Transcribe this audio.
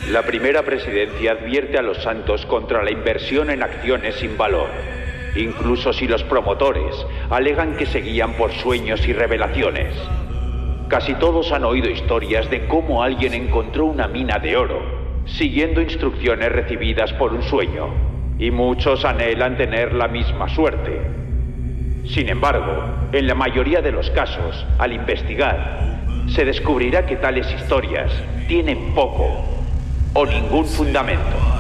La primera presidencia advierte a los santos contra la inversión en acciones sin valor, incluso si los promotores alegan que se guían por sueños y revelaciones. Casi todos han oído historias de cómo alguien encontró una mina de oro, siguiendo instrucciones recibidas por un sueño, y muchos anhelan tener la misma suerte. Sin embargo, en la mayoría de los casos, al investigar, se descubrirá que tales historias tienen poco o ningún fundamento.